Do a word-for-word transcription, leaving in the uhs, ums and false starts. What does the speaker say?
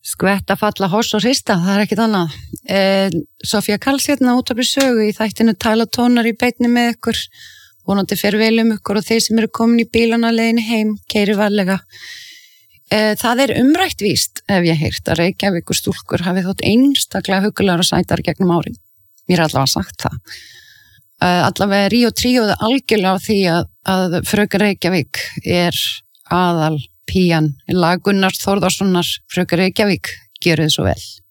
Skvetta, falla, hoss og hrista, það er ekkit annað. Eh, Sofía Karls hérna út af sögu í þættinu Tala tónar í beinni með ykkur, vonandi fer vel um ykkur og þeir sem eru komin í bílana leiðinni heim, keyri varlega. Eh, það er umrætt víst, ef ég heyrt, að Reykjavíkur stúlkur hafi þótt einstaklega hugulegar og sætar gegnum árin. Mér er allavega sagt það. Eh, allavega Ríó tríóðu algjörlega á því að, að fröken Reykjavík er aðal pían lag Gunnars Þórðarssonar Fröken Reykjavík, gjörið svo vel.